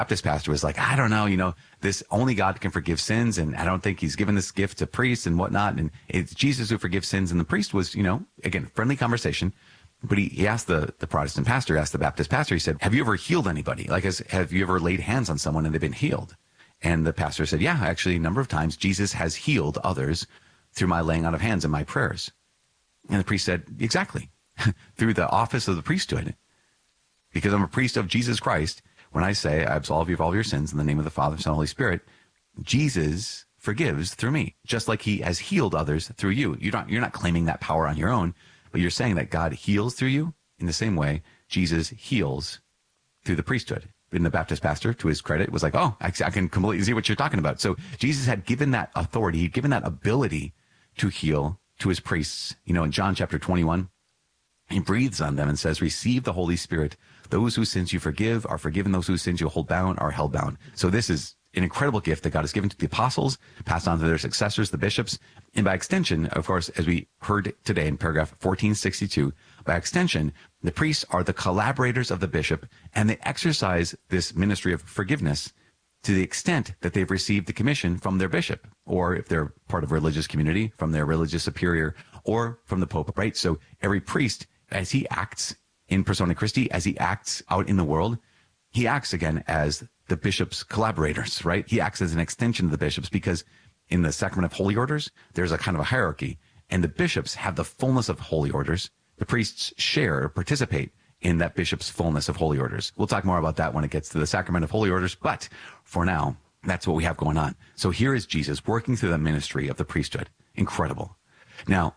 Baptist pastor was like, I don't know, this only God can forgive sins. And I don't think he's given this gift to priests and whatnot. And it's Jesus who forgives sins. And the priest was, again, friendly conversation. But he asked the Protestant pastor, asked the Baptist pastor, he said, have you ever healed anybody? Like, have you ever laid hands on someone and they've been healed? And the pastor said, yeah, actually, a number of times Jesus has healed others through my laying on of hands and my prayers. And the priest said, exactly, through the office of the priesthood. Because I'm a priest of Jesus Christ, when I say I absolve you of all your sins in the name of the Father, Son, and Holy Spirit, Jesus forgives through me, just like he has healed others through you. You're not claiming that power on your own, but you're saying that God heals through you. In the same way, Jesus heals through the priesthood. And the Baptist pastor, to his credit, was like, oh, I can completely see what you're talking about. So Jesus had given that authority, he'd given that ability to heal to his priests. In John chapter 21, he breathes on them and says, receive the Holy Spirit. Those whose sins you forgive are forgiven. Those whose sins you hold bound are held bound. So this is an incredible gift that God has given to the apostles, passed on to their successors, the bishops. And by extension, of course, as we heard today in paragraph 1462, by extension, the priests are the collaborators of the bishop, and they exercise this ministry of forgiveness to the extent that they've received the commission from their bishop, or if they're part of a religious community, from their religious superior, or from the Pope, right? So every priest, as he acts in persona Christi, as he acts out in the world, he acts again as the bishop's collaborators, right? He acts as an extension of the bishops, because in the sacrament of holy orders, there's a kind of a hierarchy, and the bishops have the fullness of holy orders. The priests share or participate in that bishop's fullness of holy orders. We'll talk more about that when it gets to the sacrament of holy orders, but for now, that's what we have going on. So here is Jesus working through the ministry of the priesthood. Incredible. Now,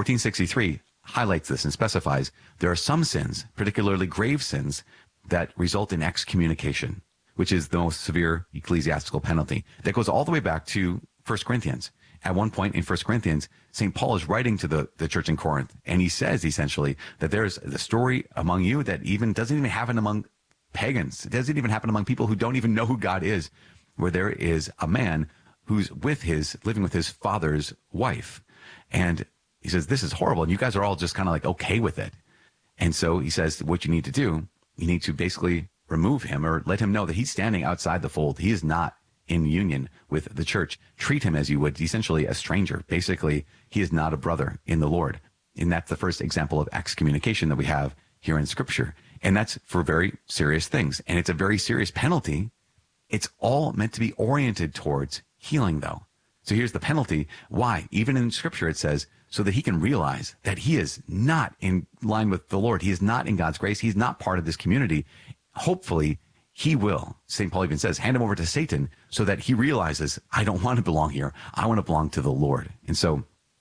1463 highlights this and specifies there are some sins, particularly grave sins, that result in excommunication, which is the most severe ecclesiastical penalty. That goes all the way back to 1 Corinthians. At one point in 1 Corinthians, St. Paul is writing to the church in Corinth, and he says essentially that there's the story among you that doesn't even happen among pagans. It doesn't even happen among people who don't even know who God is, where there is a man who's living with his father's wife. And he says, this is horrible, and you guys are all just kind of like okay with it. And so he says, what you need to do, you need to basically remove him or let him know that he's standing outside the fold. He is not in union with the church. Treat him as you would essentially a stranger. Basically, he is not a brother in the Lord. And that's the first example of excommunication that we have here in Scripture. And that's for very serious things. And it's a very serious penalty. It's all meant to be oriented towards healing, though. So here's the penalty. Why? Even in Scripture, it says, so that he can realize that he is not in line with the Lord. He is not in God's grace. He's not part of this community. Hopefully, he will, St. Paul even says, hand him over to Satan so that he realizes, I don't want to belong here. I want to belong to the Lord. And so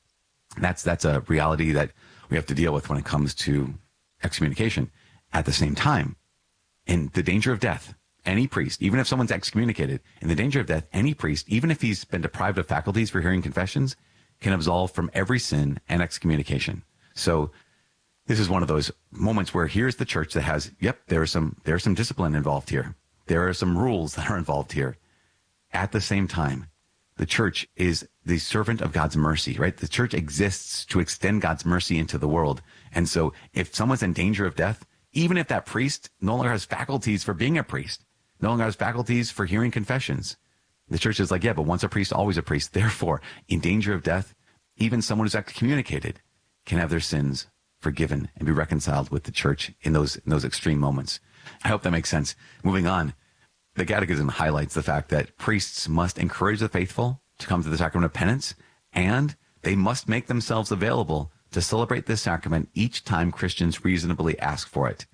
that's a reality that we have to deal with when it comes to excommunication. At the same time, in the danger of death, any priest, even if someone's excommunicated, in the danger of death, any priest, even if he's been deprived of faculties for hearing confessions, can absolve from every sin and excommunication. So this is one of those moments where here's the church that has, there's some discipline involved here. There are some rules that are involved here. At the same time, the church is the servant of God's mercy, right? The church exists to extend God's mercy into the world. And so if someone's in danger of death, even if that priest no longer has faculties for being a priest, no longer has faculties for hearing confessions, the church is like, but once a priest, always a priest. Therefore, in danger of death, even someone who's excommunicated can have their sins forgiven and be reconciled with the church in those extreme moments. I hope that makes sense. Moving on, the Catechism highlights the fact that priests must encourage the faithful to come to the sacrament of penance, and they must make themselves available to celebrate this sacrament each time Christians reasonably ask for it.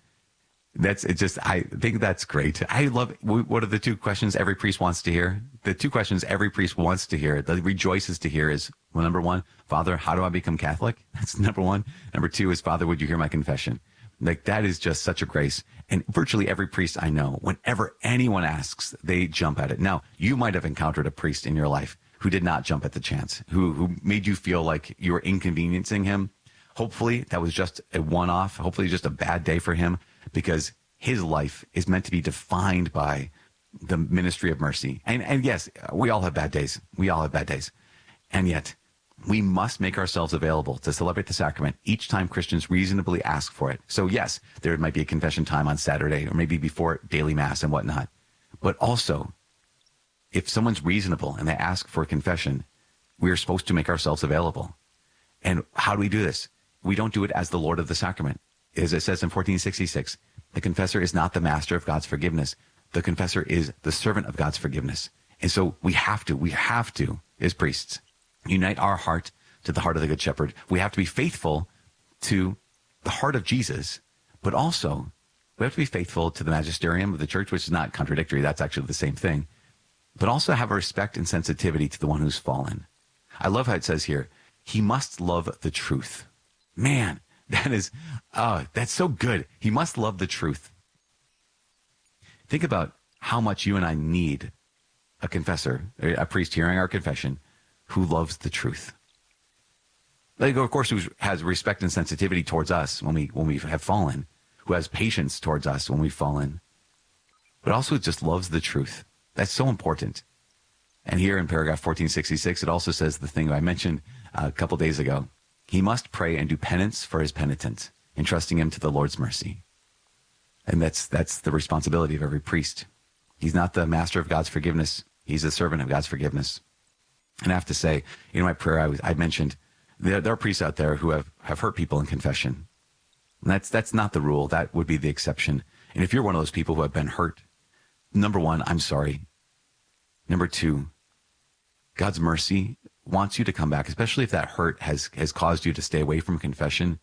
I think that's great. I love, what are the two questions every priest wants to hear? The two questions every priest wants to hear, that rejoices to hear is, well, number one, Father, how do I become Catholic? That's number one. Number two is, Father, would you hear my confession? Like, that is just such a grace. And virtually every priest I know, whenever anyone asks, they jump at it. Now, you might have encountered a priest in your life who did not jump at the chance, who made you feel like you were inconveniencing him. Hopefully that was just a one-off. Hopefully just a bad day for him, because his life is meant to be defined by the ministry of mercy. And yes, we all have bad days. We all have bad days. And yet we must make ourselves available to celebrate the sacrament each time Christians reasonably ask for it. So yes, there might be a confession time on Saturday or maybe before daily mass and whatnot. But also, if someone's reasonable and they ask for confession, we are supposed to make ourselves available. And how do we do this? We don't do it as the Lord of the sacrament. As it says in 1466, the confessor is not the master of God's forgiveness. The confessor is the servant of God's forgiveness. And so we have to, as priests, unite our heart to the heart of the Good Shepherd. We have to be faithful to the heart of Jesus, but also we have to be faithful to the magisterium of the church, which is not contradictory. That's actually the same thing. But also have a respect and sensitivity to the one who's fallen. I love how it says here, he must love the truth. Man, that's so good. He must love the truth. Think about how much you and I need a confessor, a priest hearing our confession, who loves the truth. Like, of course, who has respect and sensitivity towards us when we have fallen, who has patience towards us when we've fallen, but also just loves the truth. That's so important. And here in paragraph 1466, it also says the thing I mentioned a couple days ago. He must pray and do penance for his penitent, entrusting him to the Lord's mercy. And that's the responsibility of every priest. He's not the master of God's forgiveness. He's the servant of God's forgiveness. And I have to say, in my prayer, I mentioned there are priests out there who have hurt people in confession. And that's not the rule. That would be the exception. And if you're one of those people who have been hurt, number one, I'm sorry. Number two, God's mercy wants you to come back, especially if that hurt has caused you to stay away from confession.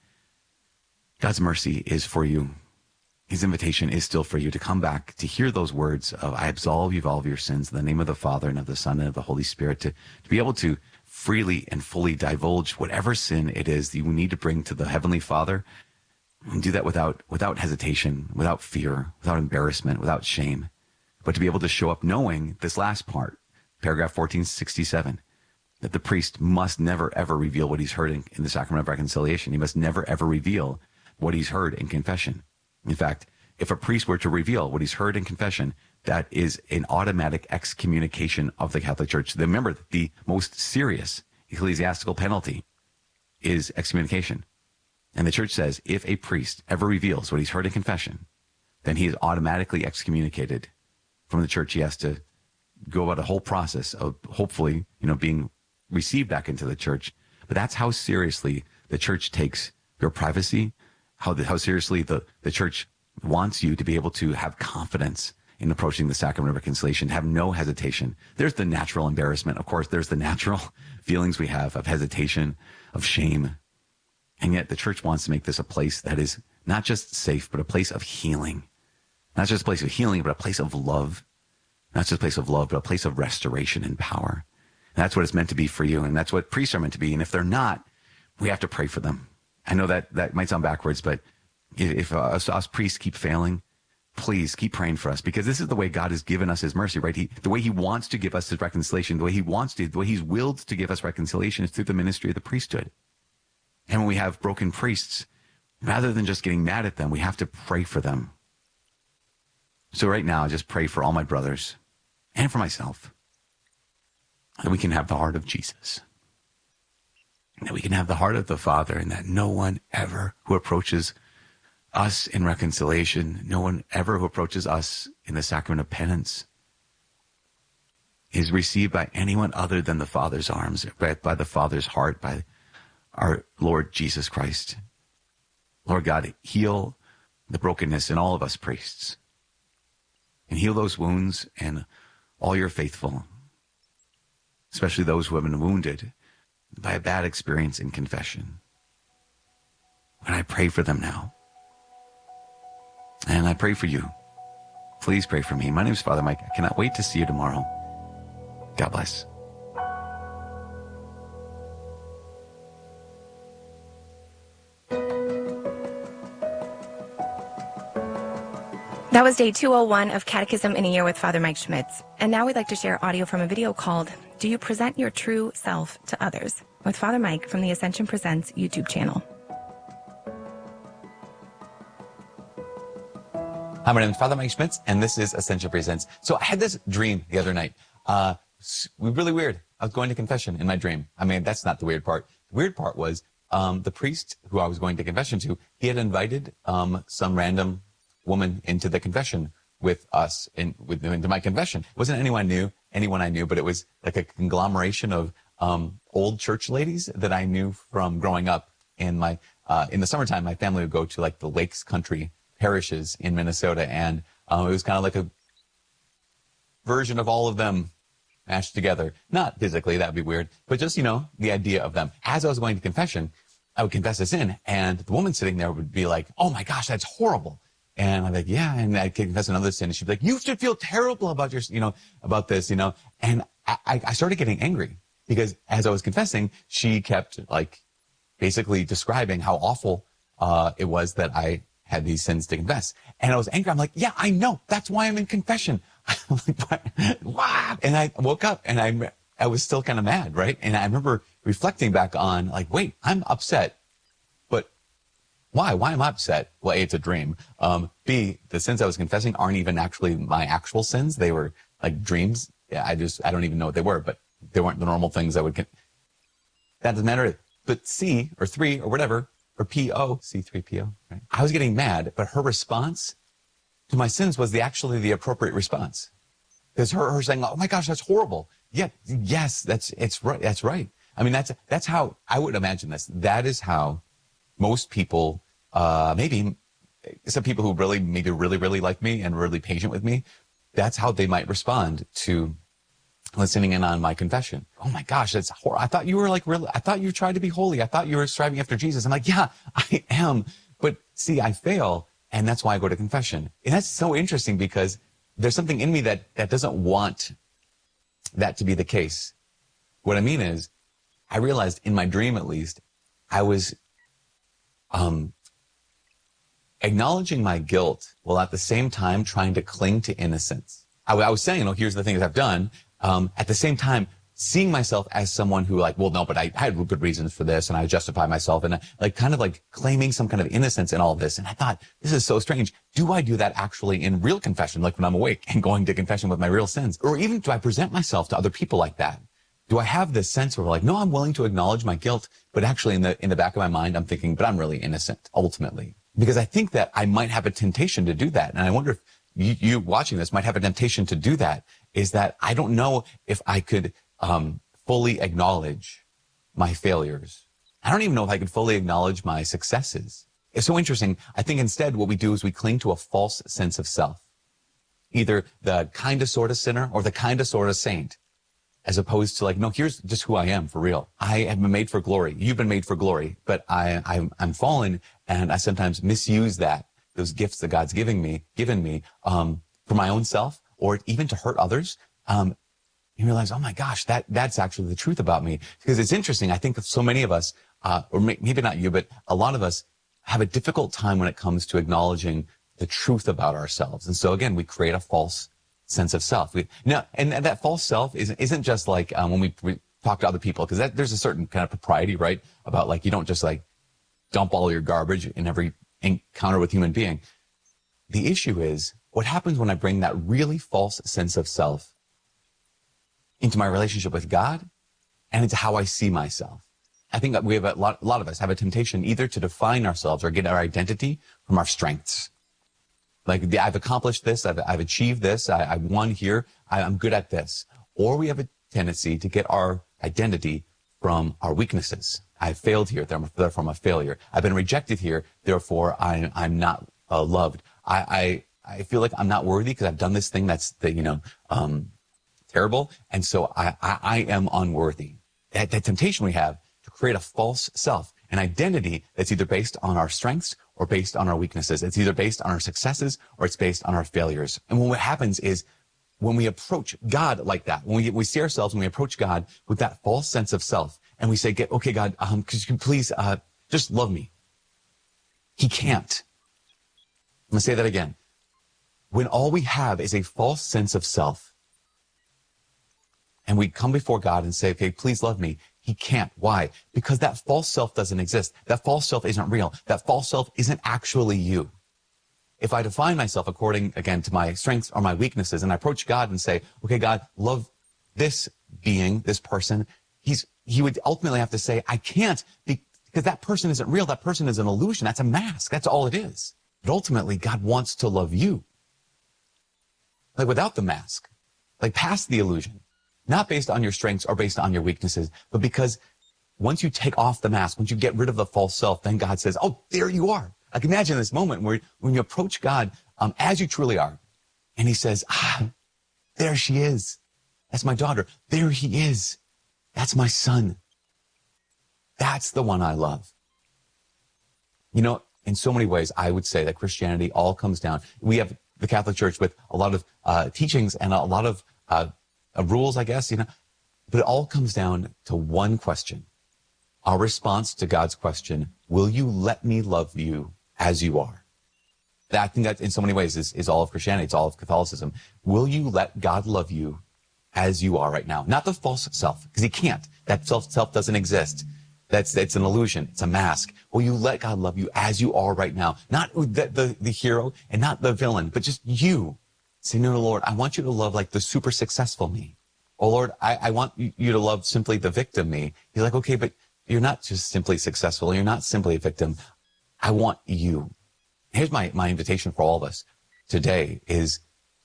God's mercy is for you. His invitation is still for you to come back, to hear those words of, I absolve you of all of your sins in the name of the Father and of the Son and of the Holy Spirit, to be able to freely and fully divulge whatever sin it is that you need to bring to the Heavenly Father, and do that without hesitation, without fear, without embarrassment, without shame, but to be able to show up knowing this last part, paragraph 1467, that the priest must never, ever reveal what he's heard in the sacrament of reconciliation. He must never, ever reveal what he's heard in confession. In fact, if a priest were to reveal what he's heard in confession, that is an automatic excommunication of the Catholic Church. Remember, the most serious ecclesiastical penalty is excommunication. And the church says if a priest ever reveals what he's heard in confession, then he is automatically excommunicated from the church. He has to go about a whole process of hopefully, being received back into the church. But that's how seriously the church takes your privacy, how seriously the church wants you to be able to have confidence in approaching the sacrament of reconciliation, have no hesitation. There's the natural embarrassment. Of course, there's the natural feelings we have of hesitation, of shame. And yet the church wants to make this a place that is not just safe, but a place of healing. Not just a place of healing, but a place of love. Not just a place of love, but a place of restoration and power. And that's what it's meant to be for you. And that's what priests are meant to be. And if they're not, we have to pray for them. I know that might sound backwards, but if us priests keep failing, please keep praying for us, because this is the way God has given us his mercy, right? The way he wants to give us his reconciliation, the way he's willed to give us reconciliation is through the ministry of the priesthood. And when we have broken priests, rather than just getting mad at them, we have to pray for them. So right now, I just pray for all my brothers and for myself, that we can have the heart of Jesus, that we can have the heart of the Father, and that no one ever who approaches us in reconciliation, no one ever who approaches us in the sacrament of penance is received by anyone other than the Father's arms, by the Father's heart, by our Lord Jesus Christ. Lord God, heal the brokenness in all of us priests, and heal those wounds and all your faithful, especially those who have been wounded by a bad experience in confession. And I pray for them now. And I pray for you. Please pray for me. My name is Father Mike. I cannot wait to see you tomorrow. God bless. That was day 201 of Catechism in a Year with Father Mike Schmitz. And now we'd like to share audio from a video called Do You Present Your True Self to Others? With Father Mike from the Ascension Presents YouTube channel. Hi, my name is Father Mike Schmitz, and this is Ascension Presents. So I had this dream the other night. Really weird. I was going to confession in my dream. I mean, that's not the weird part. The weird part was the priest who I was going to confession to, he had invited some random woman into the confession with us into my confession. It wasn't anyone I knew, but it was like a conglomeration of old church ladies that I knew from growing up. In the summertime, my family would go to like the Lakes Country parishes in Minnesota, and it was kind of like a version of all of them mashed together. Not physically, that'd be weird, but just, the idea of them. As I was going to confession, I would confess a sin, and the woman sitting there would be like, "Oh my gosh, that's horrible." And I'm like, "Yeah," and I'd confess another sin, and she'd be like, "You should feel terrible about about this, And I started getting angry because as I was confessing, she kept like basically describing how awful it was that I had these sins to confess. And I was angry. I'm like, "Yeah, I know. That's why I'm in confession." I'm like, "What?" And I woke up and I was still kind of mad, right? And I remember reflecting back on like, wait, I'm upset, but why? Why am I upset? Well, A, it's a dream. B, the sins I was confessing aren't even actually my actual sins. They were like dreams. Yeah, I don't even know what they were, but they weren't the normal things I would. That doesn't matter. But C or 3 or whatever, or PO, C3PO, right? I was getting mad, but her response to my sins was actually the appropriate response. Because her saying, "Oh my gosh, that's horrible." Yeah, yes, it's right. That's right. I mean, that's how I would imagine this. That is how most people, maybe some people who maybe really like me and really patient with me, that's how they might respond to listening in on my confession. "Oh my gosh, that's horrible. I thought you were I thought you tried to be holy. I thought you were striving after Jesus." I'm like, "Yeah, I am. But see, I fail. And that's why I go to confession." And that's so interesting because there's something in me that doesn't want that to be the case. What I mean is, I realized in my dream, at least, I was acknowledging my guilt while at the same time trying to cling to innocence. I was saying, here's the things I've done. At the same time, seeing myself as someone who well, no, but I had good reasons for this and I justify myself and kind of claiming some kind of innocence in all of this. And I thought, this is so strange. Do I do that actually in real confession, like when I'm awake and going to confession with my real sins? Or even do I present myself to other people like that? Do I have this sense where no, I'm willing to acknowledge my guilt, but actually in the back of my mind, I'm thinking, but I'm really innocent ultimately. Because I think that I might have a temptation to do that. And I wonder if you watching this might have a temptation to do that, is that I don't know if I could fully acknowledge my failures. I don't even know if I could fully acknowledge my successes. It's so interesting. I think instead what we do is we cling to a false sense of self. Either the kind of sort of sinner or the kind of sort of saint, as opposed to no, here's just who I am for real. I have been made for glory. You've been made for glory, but I'm fallen, and I sometimes misuse those gifts that God's given me for my own self or even to hurt others. You realize, oh my gosh, that's actually the truth about me. Because it's interesting. I think that so many of us, or maybe not you, but a lot of us have a difficult time when it comes to acknowledging the truth about ourselves. And so again, we create a false sense of self. And that false self isn't just when we talk to other people, because there's a certain kind of propriety, right? About you don't just dump all your garbage in every encounter with human being. The issue is what happens when I bring that really false sense of self into my relationship with God and into how I see myself. I think that we have a lot of us have a temptation either to define ourselves or get our identity from our strengths. I've accomplished this, I've achieved this, I've won here, I'm good at this. Or we have a tendency to get our identity from our weaknesses. I failed here, therefore I'm a failure. I've been rejected here, therefore I'm not loved. I feel like I'm not worthy because I've done this thing that's terrible, and so I am unworthy. That temptation we have to create a false self, an identity that's either based on our strengths or based on our weaknesses. It's either based on our successes or it's based on our failures. And what happens is when we approach God like that, when we see ourselves and we approach God with that false sense of self, and we say, "Okay, God, could you please just love me?" He can't. I'm going to say that again. When all we have is a false sense of self, and we come before God and say, "Okay, please love me," He can't. Why? Because that false self doesn't exist. That false self isn't real. That false self isn't actually you. If I define myself according, again, to my strengths or my weaknesses, and I approach God and say, "Okay, God, love this being, this person," he would ultimately have to say, "I can't, because that person isn't real. That person is an illusion. That's a mask. That's all it is." But ultimately, God wants to love you. like without the mask, like past the illusion, not based on your strengths or based on your weaknesses, but because once you take off the mask, once you get rid of the false self, then God says, oh, there you are. Like imagine this moment where when you approach God as you truly are, and he says, there she is. That's my daughter. There he is. That's my son. That's the one I love. You know, in so many ways, I would say that Christianity all comes down. We have the Catholic Church with a lot of teachings and a lot of rules, I guess, you know, but it all comes down to one question. Our response to God's question, will you let me love you as you are? I think that in so many ways is all of Christianity. It's all of Catholicism. Will you let God love you as you are right now? Not the false self, because he can't. That self doesn't exist. It's an illusion. It's a mask. Will you let God love you as you are right now? Not the hero and not the villain, but just you. Say, no, Lord, I want you to love like the super successful me. Oh, Lord, I want you to love simply the victim me. He's like, okay, but you're not just simply successful. You're not simply a victim. I want you. Here's my invitation for all of us today is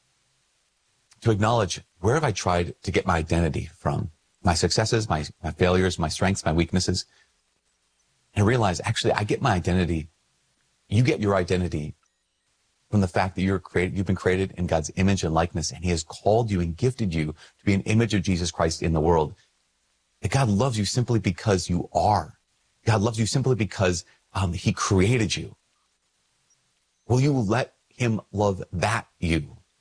to acknowledge, where have I tried to get my identity from? My successes, my failures, my strengths, my weaknesses. And realize, actually, I get my identity. You get your identity from the fact that you've been created in God's image and likeness, and he has called you and gifted you to be an image of Jesus Christ in the world. That God loves you simply because you are. God loves you simply because he created you. Will you let him love that you?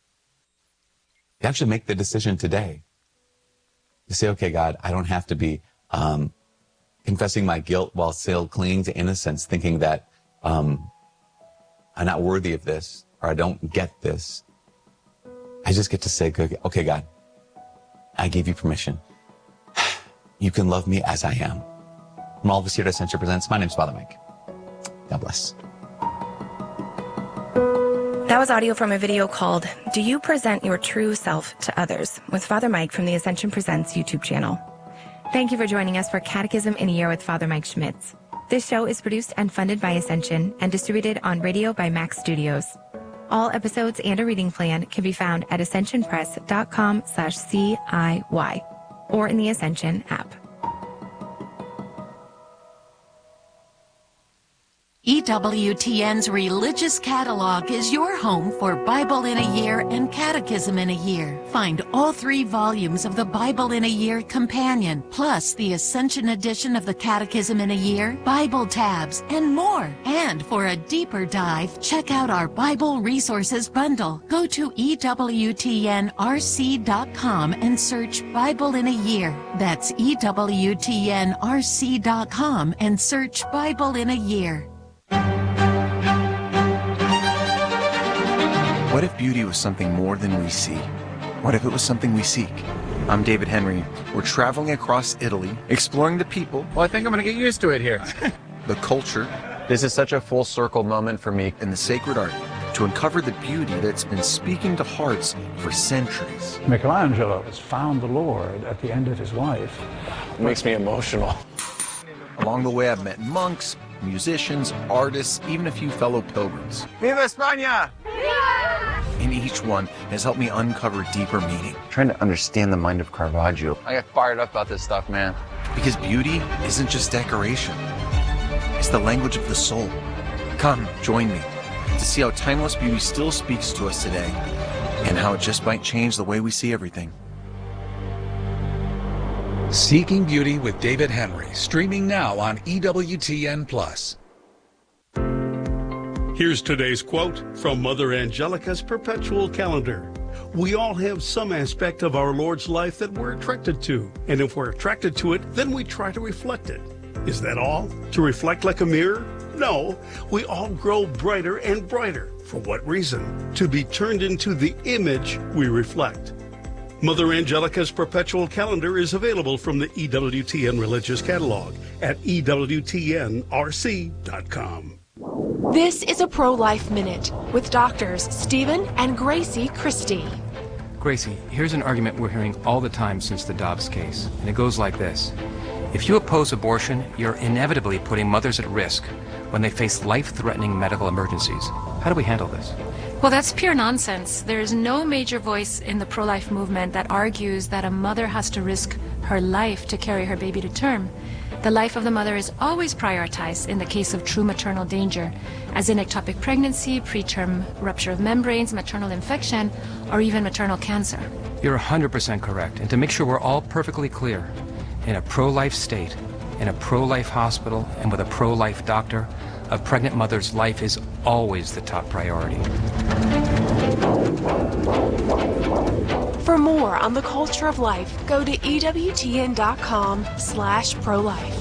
You actually make the decision today to say, okay, God, I don't have to be confessing my guilt while still clinging to innocence, thinking that I'm not worthy of this or I don't get this. I just get to say, okay, God, I give you permission. You can love me as I am. From all of us here at Ascension Presents, my name's Father Mike. God bless. That was audio from a video called Do You Present Your True Self to Others? With Father Mike from the Ascension Presents YouTube channel. Thank you for joining us for Catechism in a Year with Father Mike Schmitz. This show is produced and funded by Ascension and distributed on radio by Max Studios. All episodes and a reading plan can be found at ascensionpress.com/CIY or in the Ascension app. EWTN's Religious Catalog is your home for Bible in a Year and Catechism in a Year. Find all 3 volumes of the Bible in a Year Companion, plus the Ascension edition of the Catechism in a Year, Bible tabs, and more. And for a deeper dive, check out our Bible Resources Bundle. Go to EWTNRC.com and search Bible in a Year. That's EWTNRC.com and search Bible in a Year. What if beauty was something more than we see? What if it was something we seek? I'm David Henry. We're traveling across Italy, exploring the people. Well, I think I'm going to get used to it here. The culture. This is such a full circle moment for me. And the sacred art to uncover the beauty that's been speaking to hearts for centuries. Michelangelo has found the Lord at the end of his life. It makes me emotional. Along the way, I've met monks, musicians, artists, even a few fellow pilgrims. Viva España! And each one has helped me uncover deeper meaning. Trying to understand the mind of Caravaggio. I get fired up about this stuff, man. Because beauty isn't just decoration. It's the language of the soul. Come, join me to see how timeless beauty still speaks to us today and how it just might change the way we see everything. Seeking Beauty with David Henry, streaming now on EWTN+. Here's today's quote from Mother Angelica's Perpetual Calendar. We all have some aspect of our Lord's life that we're attracted to, and if we're attracted to it, then we try to reflect it. Is that all? To reflect like a mirror? No, we all grow brighter and brighter. For what reason? To be turned into the image we reflect. Mother Angelica's Perpetual Calendar is available from the EWTN Religious Catalog at EWTNRC.com. This is a Pro-Life Minute with doctors Stephen and Gracie Christie. Gracie, here's an argument we're hearing all the time since the Dobbs case, and it goes like this. If you oppose abortion, you're inevitably putting mothers at risk when they face life-threatening medical emergencies. How do we handle this? Well, that's pure nonsense. There is no major voice in the pro-life movement that argues that a mother has to risk her life to carry her baby to term. The life of the mother is always prioritized in the case of true maternal danger, as in ectopic pregnancy, preterm rupture of membranes, maternal infection, or even maternal cancer. You're 100% correct. And to make sure we're all perfectly clear, in a pro-life state, in a pro-life hospital, and with a pro-life doctor, a pregnant mother's life is always the top priority. For more on the culture of life, go to EWTN.com/pro-life.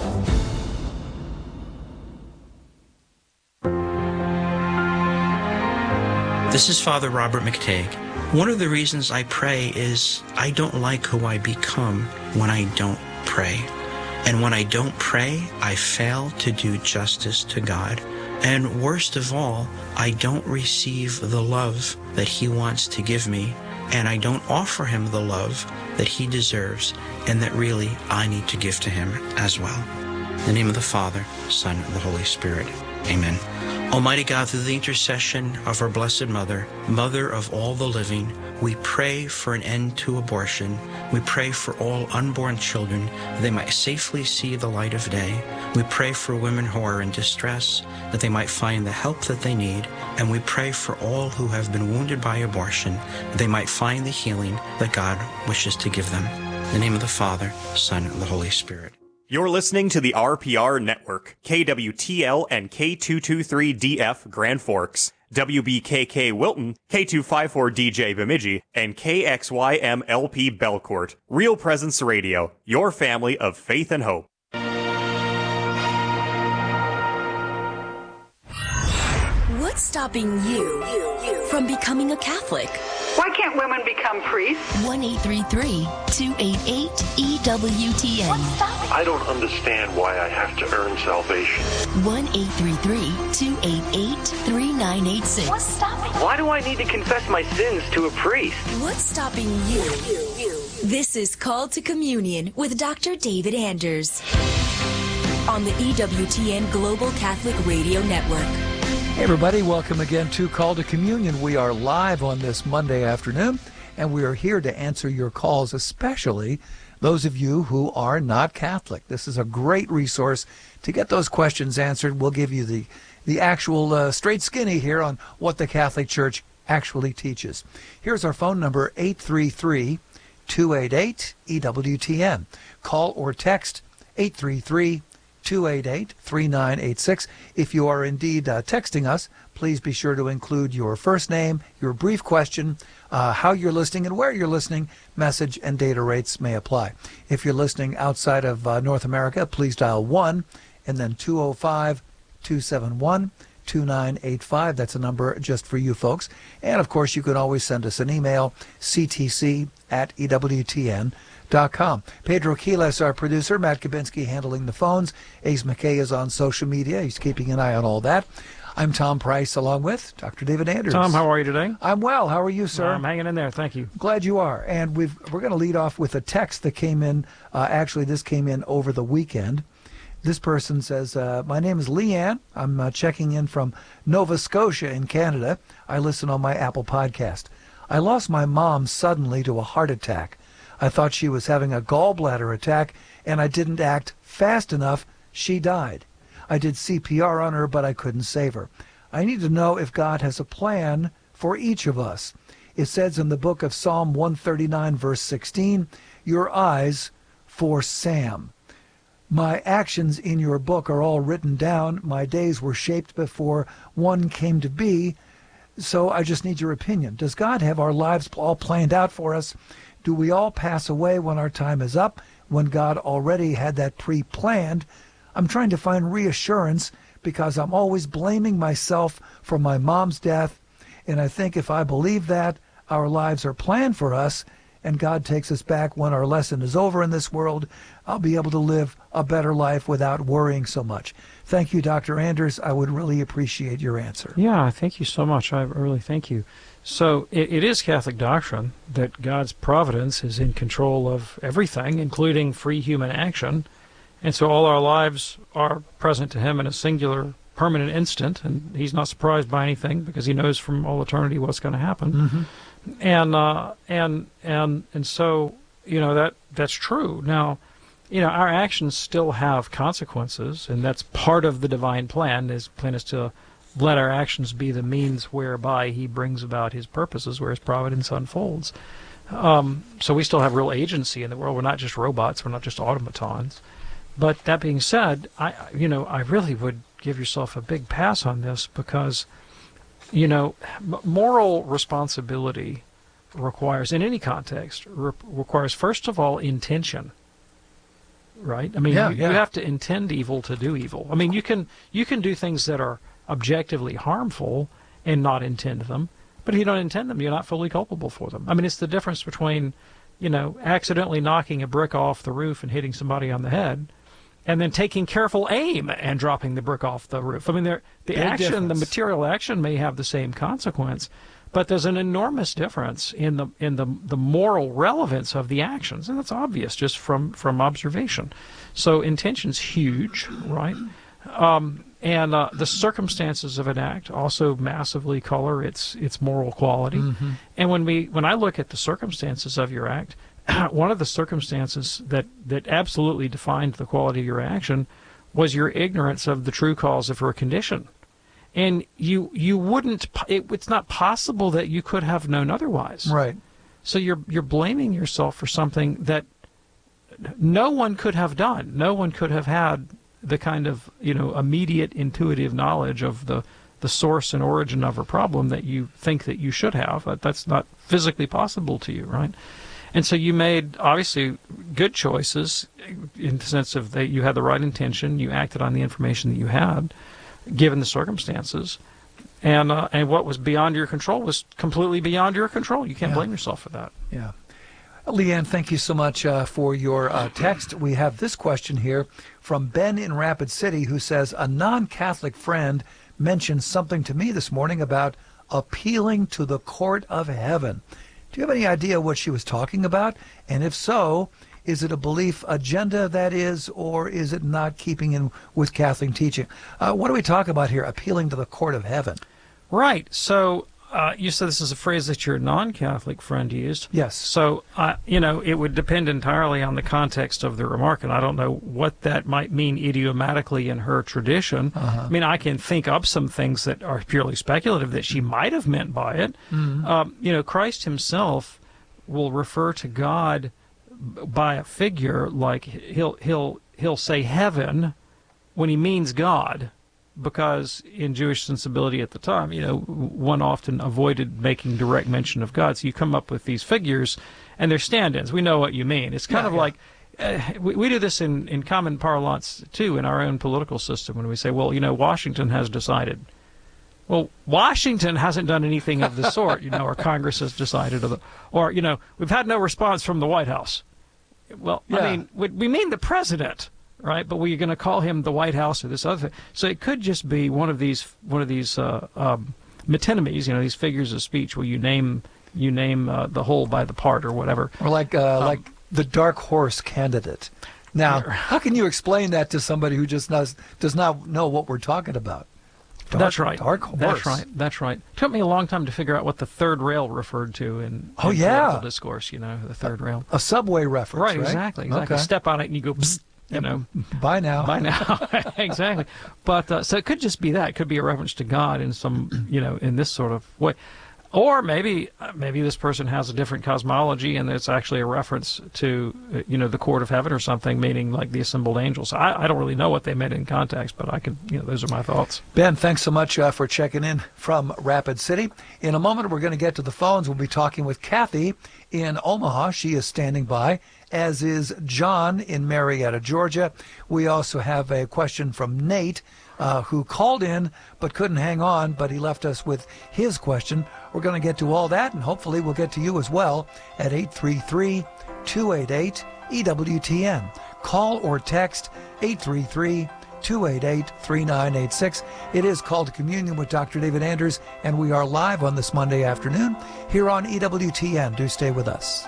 This is Father Robert McTague. One of the reasons I pray is I don't like who I become when I don't pray. And when I don't pray, I fail to do justice to God. And worst of all, I don't receive the love that He wants to give me, and I don't offer Him the love that He deserves and that really I need to give to Him as well. In the name of the Father, Son, and the Holy Spirit. Amen. Almighty God, through the intercession of our Blessed Mother, Mother of all the living, we pray for an end to abortion. We pray for all unborn children, that they might safely see the light of day. We pray for women who are in distress, that they might find the help that they need. And we pray for all who have been wounded by abortion, that they might find the healing that God wishes to give them. In the name of the Father, Son, and the Holy Spirit. You're listening to the RPR Network, KWTL and K223DF Grand Forks, WBKK Wilton, K254DJ Bemidji, and KXYMLP Belcourt. Real Presence Radio, your family of faith and hope. What's stopping you from becoming a Catholic? Why can't women become priests? 1-833-288-EWTN. I don't understand why I have to earn salvation. 1-833-288-3986. What's stopping? Why do I need to confess my sins to a priest? What's stopping you? This is Called to Communion with Dr. David Anders on the EWTN Global Catholic Radio Network. Hey everybody, welcome again to Call to Communion. We are live on this Monday afternoon, and we are here to answer your calls, especially those of you who are not Catholic. This is a great resource to get those questions answered. We'll give you the actual straight skinny here on what the Catholic Church actually teaches. Here's our phone number, 833-288-EWTN. Call or text 833-288-3986. If you are indeed texting us, please be sure to include your first name, your brief question, how you're listening and where you're listening. Message and data rates may apply. If you're listening outside of North America, please dial 1 and then 205-271-2985. That's a number just for you folks. And of course, you can always send us an email, ctc@ewtn.com. Pedro Quiles, our producer, Matt Kabinski handling the phones. Ace McKay is on social media. He's keeping an eye on all that. I'm Tom Price, along with Dr. David Anders. Tom, how are you today? I'm well. How are you, sir? I'm hanging in there. Thank you. Glad you are. And we're going to lead off with a text that came in. Actually, this came in over the weekend. This person says, my name is Leanne. I'm checking in from Nova Scotia in Canada. I listen on my Apple podcast. I lost my mom suddenly to a heart attack. I thought she was having a gallbladder attack, and I didn't act fast enough. She died. I did CPR on her, but I couldn't save her. I need to know if God has a plan for each of us. It says in the book of Psalm 139, verse 16, your eyes for Sam. My actions in your book are all written down. My days were shaped before one came to be. So I just need your opinion. Does God have our lives all planned out for us? Do we all pass away when our time is up, when God already had that pre-planned? I'm trying to find reassurance because I'm always blaming myself for my mom's death. And I think if I believe that, our lives are planned for us, and God takes us back when our lesson is over in this world, I'll be able to live a better life without worrying so much. Thank you, Dr. Anders. I would really appreciate your answer. Yeah, thank you so much. I really thank you. So it is Catholic doctrine that God's providence is in control of everything, including free human action. And so all our lives are present to Him in a singular permanent instant, and he's not surprised by anything because he knows from all eternity what's going to happen. And so, that's true. Now, our actions still have consequences, and that's part of the divine plan. His plan is to let our actions be the means whereby he brings about his purposes, where his providence unfolds. So we still have real agency in the world. We're not just robots. We're not just automatons. But that being said, I really would give yourself a big pass on this because, moral responsibility requires, in any context, requires, first of all, intention. Right? I mean, you have to intend evil to do evil. I mean, you can do things that are objectively harmful and not intend them, but if you don't intend them, you're not fully culpable for them. I mean, it's the difference between, accidentally knocking a brick off the roof and hitting somebody on the head, and then taking careful aim and dropping the brick off the roof. I mean, the material action may have the same consequence, but there's an enormous difference in the moral relevance of the actions, and that's obvious just from observation. So intention's huge, right? And the circumstances of an act also massively color its moral quality. And when I look at the circumstances of your act, one of the circumstances that absolutely defined the quality of your action was your ignorance of the true cause of her condition. And you wouldn't. It's not possible that you could have known otherwise. Right. So you're blaming yourself for something that no one could have done. No one could have had the kind of immediate intuitive knowledge of the source and origin of a problem that you think that you should have. That's not physically possible to you, right? And so you made, obviously, good choices in the sense of that you had the right intention, you acted on the information that you had, given the circumstances, and what was beyond your control was completely beyond your control. You can't blame yourself for that. Yeah. Leanne, thank you so much for your text. We have this question here from Ben in Rapid City, who says, a non-Catholic friend mentioned something to me this morning about appealing to the court of heaven. Do you have any idea what she was talking about? And if so, is it a belief agenda that is, or is it not keeping in with Catholic teaching? What do we talk about here, appealing to the court of heaven? Right. So you said this is a phrase that your non-Catholic friend used. Yes. So, it would depend entirely on the context of the remark, and I don't know what that might mean idiomatically in her tradition. I mean, I can think up some things that are purely speculative that she might have meant by it. Christ himself will refer to God by a figure, like he'll say heaven when he means God, because in Jewish sensibility at the time, one often avoided making direct mention of God. So you come up with these figures, and they're stand-ins. We know what you mean. It's kind of like, we do this in common parlance, too, in our own political system, when we say, well, Washington has decided. Well, Washington hasn't done anything of the sort, or Congress has decided, or we've had no response from the White House. Well, I mean, we mean the president. Right, but we're going to call him the White House or this other thing. So it could just be one of these metonymies, these figures of speech where you name the whole by the part or whatever. Or like the dark horse candidate. Now, how can you explain that to somebody who just does not know what we're talking about? That's right. Dark horse. That's right. It took me a long time to figure out what the third rail referred to in political discourse. The third rail. A subway reference. Right. Exactly. Okay. Step on it and you go. Psst. By now. Exactly. But so it could just be that. It could be a reference to God in some, in this sort of way. Or maybe this person has a different cosmology and it's actually a reference to, the court of heaven or something, meaning like the assembled angels. I don't really know what they meant in context, but I can, those are my thoughts. Ben, thanks so much for checking in from Rapid City. In a moment, we're going to get to the phones. We'll be talking with Kathy in Omaha. She is standing by, as is John in Marietta, Georgia. We also have a question from Nate, who called in but couldn't hang on, but he left us with his question. We're going to get to all that, and hopefully we'll get to you as well at 833-288-EWTN. Call or text 833-288-3986. It is Call to Communion with Dr. David Anders, and we are live on this Monday afternoon here on EWTN. Do stay with us.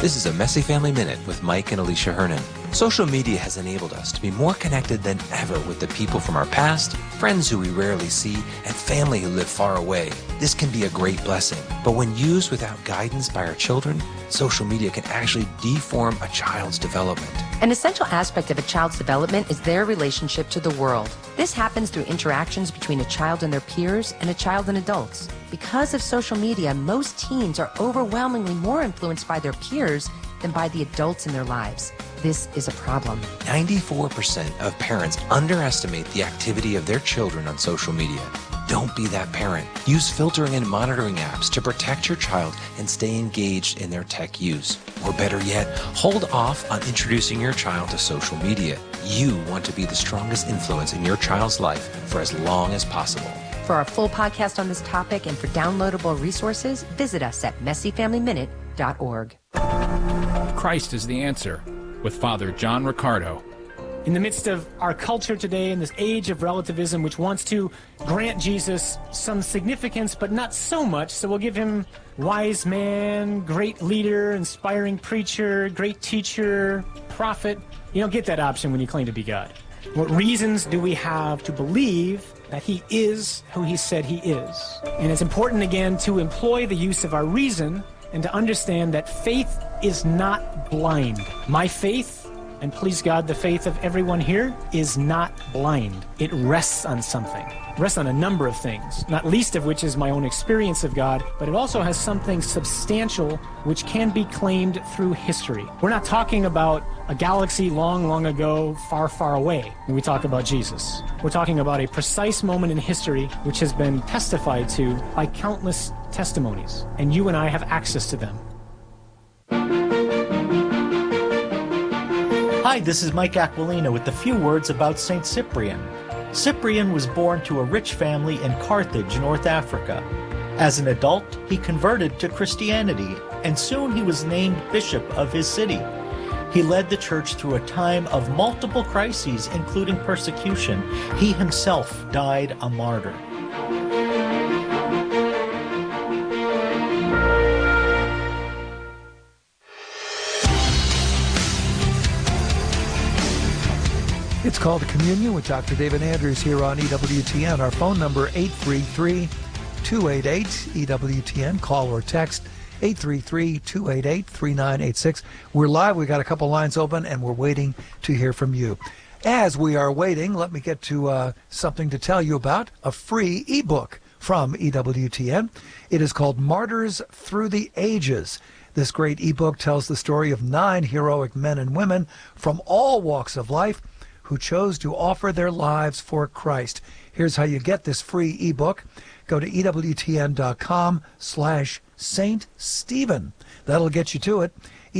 This is a Messy Family Minute with Mike and Alicia Hernan. Social media has enabled us to be more connected than ever with the people from our past, friends who we rarely see, and family who live far away. This can be a great blessing, but when used without guidance by our children, social media can actually deform a child's development. An essential aspect of a child's development is their relationship to the world. This happens through interactions between a child and their peers and a child and adults. Because of social media, most teens are overwhelmingly more influenced by their peers than by the adults in their lives. This is a problem. 94% of parents underestimate the activity of their children on social media. Don't be that parent. Use filtering and monitoring apps to protect your child and stay engaged in their tech use. Or better yet, hold off on introducing your child to social media. You want to be the strongest influence in your child's life for as long as possible. For our full podcast on this topic and for downloadable resources, visit us at messyfamilyminute.org. Christ is the answer, with Father John Riccardo. In the midst of our culture today, in this age of relativism, which wants to grant Jesus some significance, but not so much, so we'll give him wise man, great leader, inspiring preacher, great teacher, prophet. You don't get that option when you claim to be God. What reasons do we have to believe that he is who he said he is? And it's important, again, to employ the use of our reason and to understand that faith is not blind. My faith, and please God, the faith of everyone here, is not blind. It rests on something. It rests on a number of things, not least of which is my own experience of God, but it also has something substantial which can be claimed through history. We're not talking about a galaxy long, long ago, far, far away when we talk about Jesus. We're talking about a precise moment in history which has been testified to by countless testimonies, and you and I have access to them. Hi, this is Mike Aquilina with a few words about St. Cyprian. Cyprian was born to a rich family in Carthage, North Africa. As an adult, he converted to Christianity, and soon he was named bishop of his city. He led the church through a time of multiple crises, including persecution. He himself died a martyr. It's Called to Communion with Dr. David Andrews here on EWTN. Our phone number, 833-288-EWTN. Call or text 833-288-3986. We're live. We got a couple lines open, and we're waiting to hear from you. As we are waiting, let me get to something to tell you about, a free ebook from EWTN. It is called Martyrs Through the Ages. This great ebook tells the story of 9 heroic men and women from all walks of life who chose to offer their lives for Christ. Here's how you get this free ebook. Go to EWTN.com/Saint Stephen. That'll get you to it.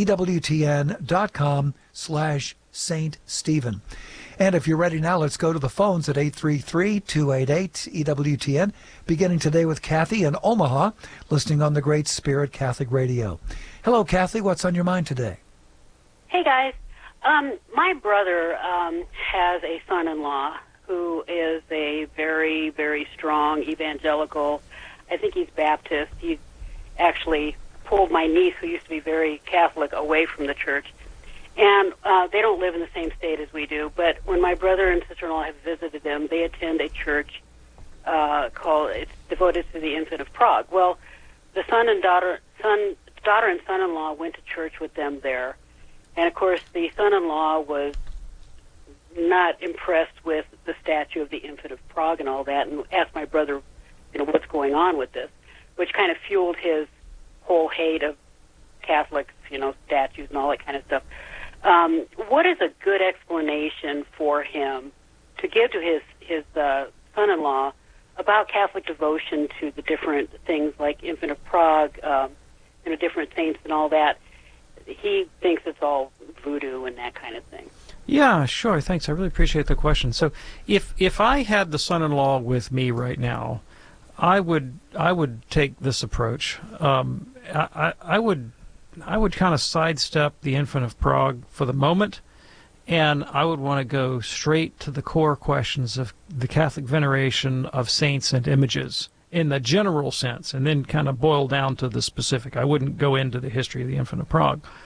EWTN.com/Saint Stephen. And if you're ready now, let's go to the phones at 833-288-EWTN, beginning today with Kathy in Omaha, listening on the Great Spirit Catholic Radio. Hello, Kathy. What's on your mind today? Hey, guys. My brother has a son-in-law who is a very, very strong evangelical. I think he's Baptist. He actually pulled my niece, who used to be very Catholic, away from the church. And they don't live in the same state as we do. But when my brother and sister-in-law have visited them, they attend a church it's devoted to the Infant of Prague. Well, the daughter and son-in-law went to church with them there. And, of course, the son-in-law was not impressed with the statue of the Infant of Prague and all that, and asked my brother, what's going on with this, which kind of fueled his whole hate of Catholics, statues and all that kind of stuff. What is a good explanation for him to give to his son-in-law about Catholic devotion to the different things like Infant of Prague, different saints and all that? He thinks it's all voodoo and that kind of thing. Yeah, sure. Thanks. I really appreciate the question. So, if I had the son-in-law with me right now, I would take this approach. I would kind of sidestep the Infant of Prague for the moment, and I would want to go straight to the core questions of the Catholic veneration of saints and images in the general sense, and then kind of boil down to the specific. I wouldn't go into the history of the Infant of Prague.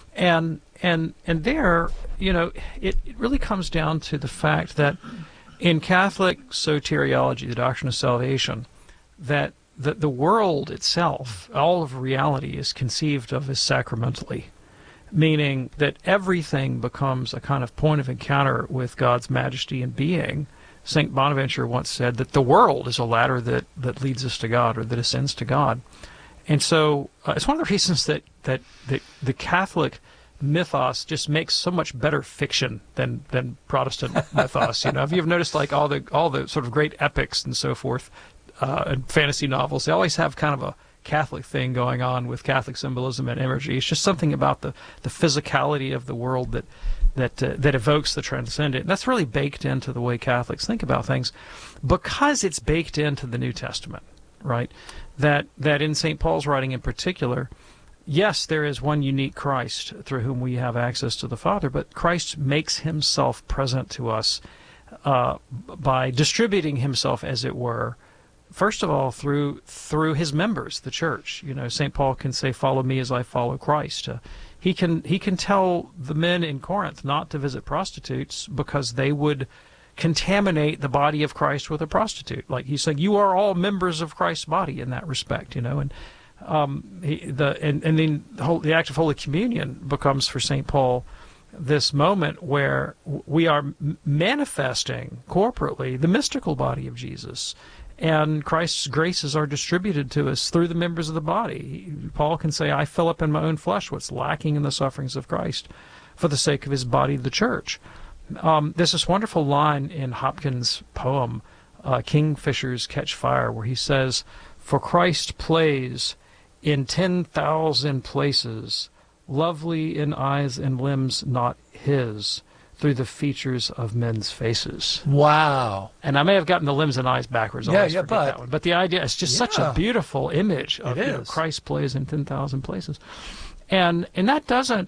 And there, it really comes down to the fact that in Catholic soteriology, the doctrine of salvation, that the world itself, all of reality, is conceived of as sacramentally, meaning that everything becomes a kind of point of encounter with God's majesty and being. St. Bonaventure once said that the world is a ladder that leads us to God, or that ascends to God. And so it's one of the reasons that the Catholic mythos just makes so much better fiction than Protestant mythos. If you've noticed, like all the sort of great epics and so forth, and fantasy novels, they always have kind of a Catholic thing going on with Catholic symbolism and imagery. It's just something about the physicality of the world that evokes the transcendent. And that's really baked into the way Catholics think about things, because it's baked into the New Testament, right? That in St. Paul's writing in particular, yes, there is one unique Christ through whom we have access to the Father, but Christ makes himself present to us by distributing himself, as it were, first of all, through his members, the church. St. Paul can say, "Follow me as I follow Christ." He can tell the men in Corinth not to visit prostitutes because they would contaminate the body of Christ with a prostitute. Like he's saying, you are all members of Christ's body in that respect, and then the act of Holy Communion becomes for St. Paul this moment where we are manifesting corporately the mystical body of Jesus, and Christ's graces are distributed to us through the members of the body. Paul can say, "I fill up in my own flesh what's lacking in the sufferings of Christ for the sake of his body, the church." There's this wonderful line in Hopkins' poem, Kingfishers Catch Fire, where he says, "For Christ plays in 10,000 places, lovely in eyes and limbs not his, through the features of men's faces." Wow. And I may have gotten the limbs and eyes backwards. But the idea is just such a beautiful image of Christ plays in 10,000 places. And that doesn't,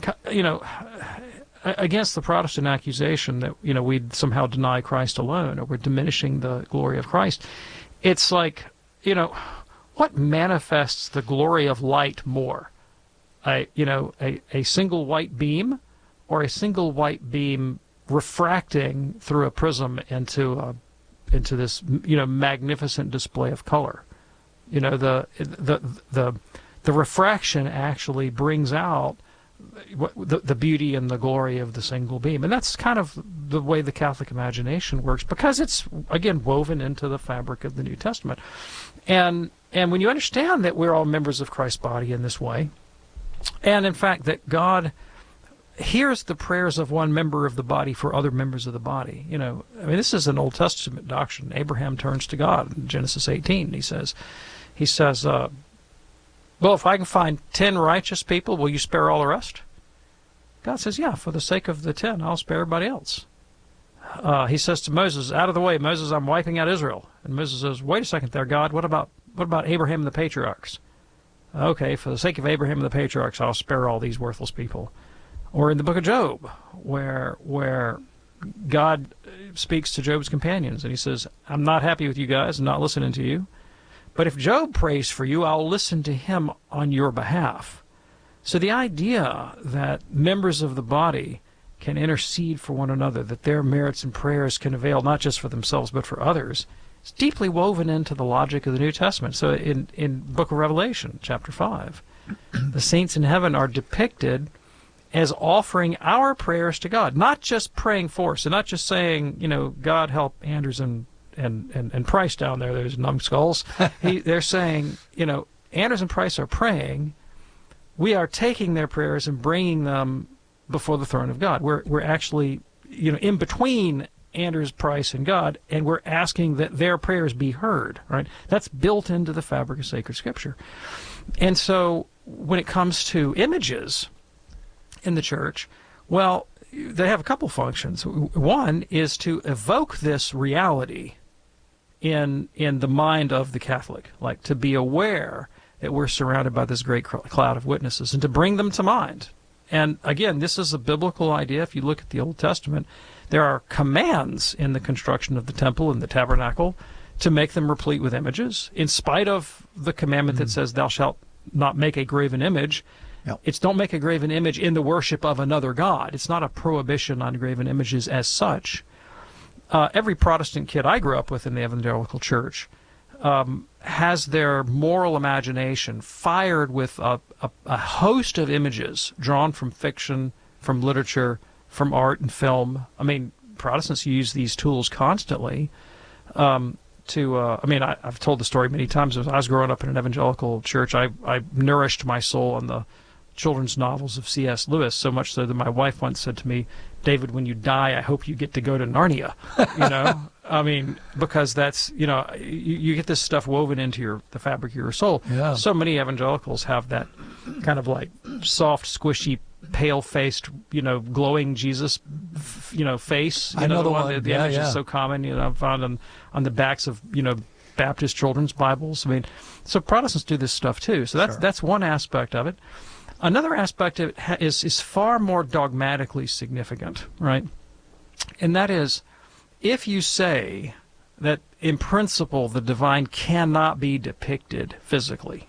against the Protestant accusation that, we'd somehow deny Christ alone, or we're diminishing the glory of Christ. It's like, what manifests the glory of light more? A single white beam, or a single white beam refracting through a prism into this, magnificent display of color? The refraction actually brings out the beauty and the glory of the single beam. And that's kind of the way the Catholic imagination works, because it's, again, woven into the fabric of the New Testament. And when you understand that we're all members of Christ's body in this way, and in fact that God hears the prayers of one member of the body for other members of the body. This is an Old Testament doctrine. Abraham turns to God in Genesis 18. He says, "Well, if I can find 10 righteous people, will you spare all the rest?" God says, "Yeah, for the sake of the 10, I'll spare everybody else." He says to Moses, "Out of the way, Moses, I'm wiping out Israel." And Moses says, "Wait a second there, God, what about Abraham and the patriarchs?" "Okay, for the sake of Abraham and the patriarchs, I'll spare all these worthless people." Or in the book of Job, where God speaks to Job's companions, and he says, "I'm not happy with you guys, I'm not listening to you. But if Job prays for you, I'll listen to him on your behalf." So the idea that members of the body can intercede for one another, that their merits and prayers can avail not just for themselves but for others, is deeply woven into the logic of the New Testament. So in Book of Revelation, chapter 5, the saints in heaven are depicted as offering our prayers to God, not just praying for us, and not just saying, "God help Anders and Price down there, those numbskulls." They're saying, Anders and Price are praying. We are taking their prayers and bringing them before the throne of God. We're actually, in between Anders, Price, and God, and we're asking that their prayers be heard, right? That's built into the fabric of sacred Scripture. And so when it comes to images in the church, well, they have a couple functions. One is to evoke this reality in the mind of the Catholic, like to be aware that we're surrounded by this great cloud of witnesses, and to bring them to mind. And again, this is a biblical idea. If you look at the Old Testament, there are commands in the construction of the temple and the tabernacle to make them replete with images, in spite of the commandment that says, "Thou shalt not make a graven image." Yep. It's don't make a graven image in the worship of another god. It's not a prohibition on graven images as such. Every Protestant kid I grew up with in the evangelical church has their moral imagination fired with a host of images drawn from fiction, from literature, from art and film. I mean, Protestants use these tools constantly. I've told the story many times. As I was growing up in an evangelical church, I nourished my soul on the children's novels of C.S. Lewis, so much so that my wife once said to me, "David, when you die, I hope you get to go to Narnia." You know, I mean, because that's, you know, you get this stuff woven into the fabric of your soul. Yeah. So many evangelicals have that kind of like soft, squishy, pale-faced, you know, glowing Jesus, you know, face. You I know the one. one. The image is so common. You know, found on the backs of, you know, Baptist children's Bibles. I mean, so Protestants do this stuff too. So that's one aspect of it. Another aspect of it is far more dogmatically significant, right? And that is, if you say that in principle the divine cannot be depicted physically,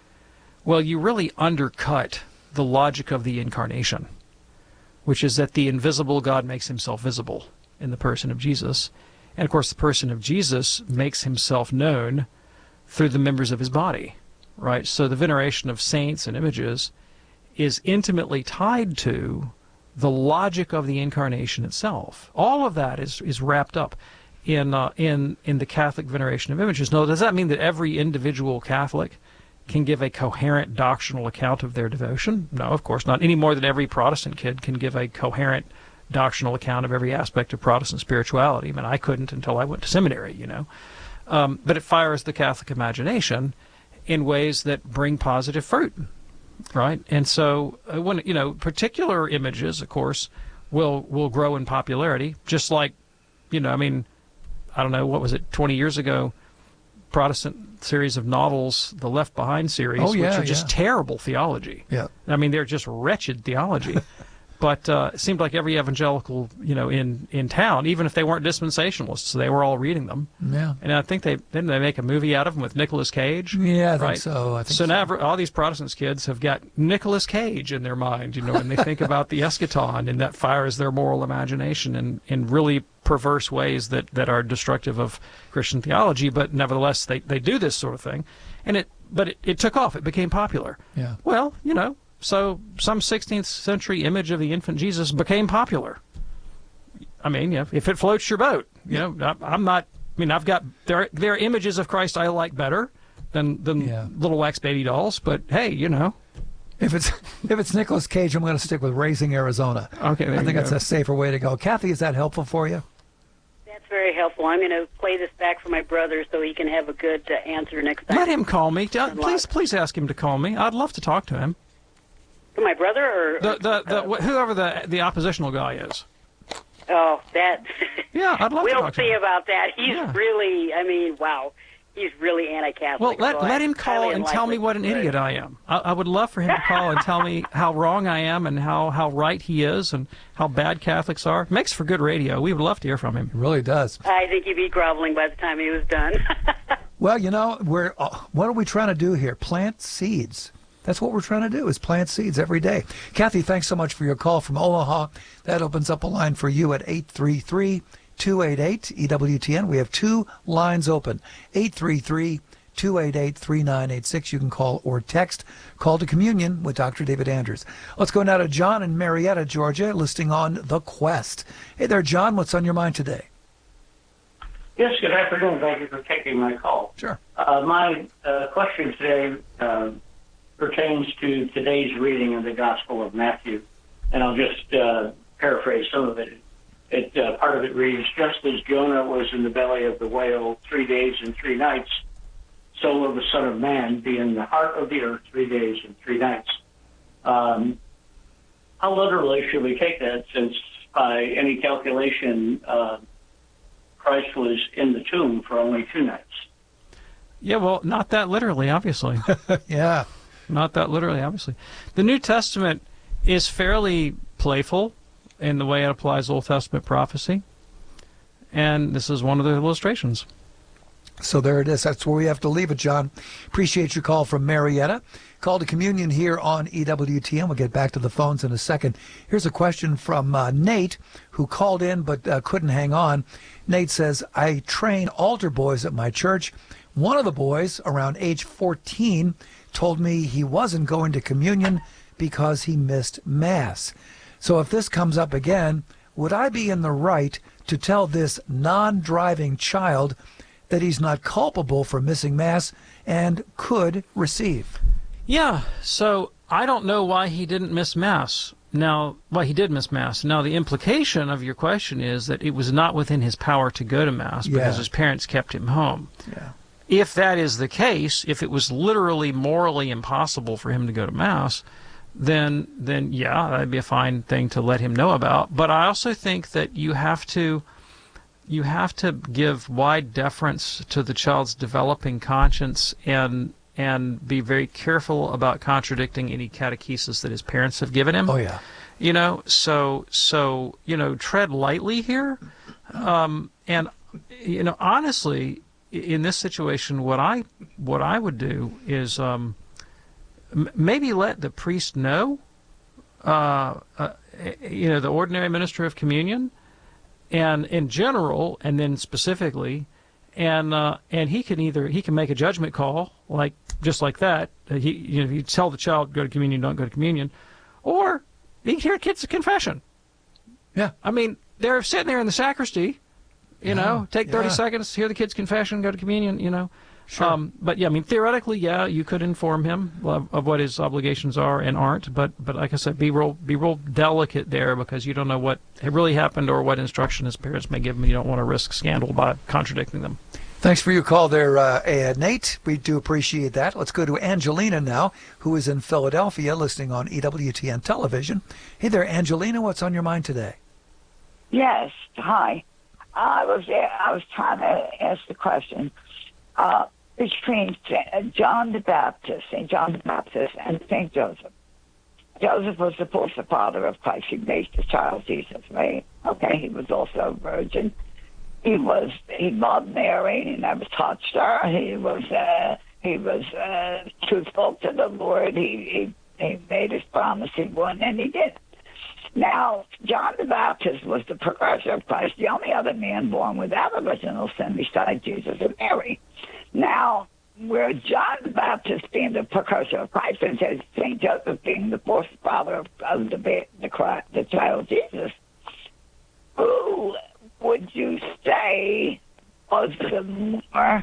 well, you really undercut the logic of the incarnation, which is that the invisible God makes himself visible in the person of Jesus. And of course, the person of Jesus makes himself known through the members of his body, right? So the veneration of saints and images is intimately tied to the logic of the incarnation itself. All of that is wrapped up in the Catholic veneration of images. Now, does that mean that every individual Catholic can give a coherent doctrinal account of their devotion? No, of course not. Any more than every Protestant kid can give a coherent doctrinal account of every aspect of Protestant spirituality. I mean, I couldn't until I went to seminary, you know. But it fires the Catholic imagination in ways that bring positive fruit. Right, and so when particular images, of course, will grow in popularity. Just like, you know, I mean, I don't know, what was it, 20 years ago, Protestant series of novels, the Left Behind series, which are just terrible theology. Yeah, I mean, they're just wretched theology. But it seemed like every evangelical, you know, in town, even if they weren't dispensationalists, they were all reading them. Yeah. And I think they make a movie out of them with Nicolas Cage. Yeah, I right? think so. So now all these Protestant kids have got Nicolas Cage in their mind, you know, when they think about the eschaton, and that fires their moral imagination in really perverse ways that are destructive of Christian theology. But nevertheless, they do this sort of thing, and it took off. It became popular. Yeah. Well, you know. So some 16th century image of the infant Jesus became popular. I mean, if it floats your boat, you know, I'm not. I mean, I've got there are images of Christ I like better than little wax baby dolls. But hey, you know, if it's Nicolas Cage, I'm going to stick with Raising Arizona. Okay, I think that's a safer way to go. Kathy, is that helpful for you? That's very helpful. I'm going to play this back for my brother so he can have a good answer next time. Let him call me. Please ask him to call me. I'd love to talk to him. To my brother, or whoever the oppositional guy is. Oh, that. Yeah, I'd love to talk to him. We'll see about that. He's really, I mean, wow. He's really anti-Catholic. Well, let him call and tell me what an idiot I am. I would love for him to call and tell me how wrong I am and how right he is and how bad Catholics are. It makes for good radio. We would love to hear from him. It really does. I think he'd be groveling by the time he was done. Well, you know, what are we trying to do here? Plant seeds. That's what we're trying to do, is plant seeds every day. Kathy, thanks so much for your call from Omaha. That opens up a line for you at 833-288-EWTN. We have two lines open, 833-288-3986. You can call or text. Call to Communion with Dr. David Anders. Let's go now to John in Marietta, Georgia, listing on The Quest. Hey there, John. What's on your mind today? Yes, good afternoon. Thank you for taking my call. Sure. My question today pertains to today's reading of the Gospel of Matthew, and I'll just paraphrase some of it. Part of it reads, "Just as Jonah was in the belly of the whale 3 days and 3 nights, so will the Son of Man be in the heart of the earth 3 days and 3 nights." How literally should we take that, since by any calculation, Christ was in the tomb for only 2 nights? Yeah, well, not that literally, obviously. Yeah. Not that literally, obviously. The New Testament is fairly playful in the way it applies Old Testament prophecy, and this is one of the illustrations. So there it is. That's where we have to leave it, John. Appreciate your call from Marietta. Call to Communion here on EWTN. We'll get back to the phones in a second. Here's a question from Nate, who called in but couldn't hang on. Nate says, I train altar boys at my church. One of the boys, around age 14, told me he wasn't going to communion because he missed Mass. So if this comes up again, would I be in the right to tell this non-driving child that he's not culpable for missing Mass and could receive? Yeah, so I don't know why he didn't miss Mass. Now, well, he did miss Mass. Now, the implication of your question is that it was not within his power to go to Mass because his parents kept him home. Yeah. If that is the case, if it was literally morally impossible for him to go to Mass, then yeah, that'd be a fine thing to let him know about. But I also think that you have to give wide deference to the child's developing conscience and be very careful about contradicting any catechesis that his parents have given him. Oh, yeah. You know, so tread lightly here. And, honestly, in this situation, what I would do is maybe let the priest know, the ordinary minister of communion, and in general, and then specifically, and he can make a judgment call just like that. You tell the child go to communion, don't go to communion, or he can hear kids' confession. Yeah, I mean they're sitting there in the sacristy. Take 30 seconds, hear the kid's confession, go to communion. Sure. But yeah, I mean theoretically, yeah, you could inform him of what his obligations are and aren't. But like I said, be real delicate there because you don't know what really happened or what instruction his parents may give him. You don't want to risk scandal by contradicting them. Thanks for your call there, Nate. We do appreciate that. Let's go to Angelina now, who is in Philadelphia, listening on EWTN television. Hey there, Angelina. What's on your mind today? Yes. Hi. I was trying to ask the question between St. John the Baptist, and St. Joseph. Joseph was the foster father of Christ. He made the child Jesus, right? Okay. He was also a virgin. He loved Mary. He never touched her. He was truthful to the Lord. He made his promise. He won, and he did. Now, John the Baptist was the precursor of Christ, the only other man born without original sin besides Jesus and Mary. Now, where John the Baptist being the precursor of Christ and says St. Joseph being the foster father of the child Jesus, who would you say was the more